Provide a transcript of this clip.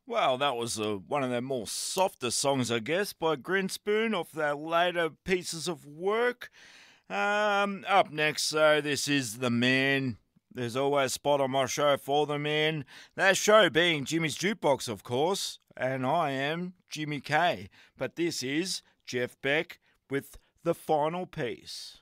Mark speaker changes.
Speaker 1: Well, that was one of their more softer songs, I guess, by Grinspoon off their later pieces of work. Up next, so this is The Man. There's always a spot on my show for The Man. That show being Jimmy's Jukebox, of course, and I am Jimmy K. But this is Jeff Beck with The Final Piece.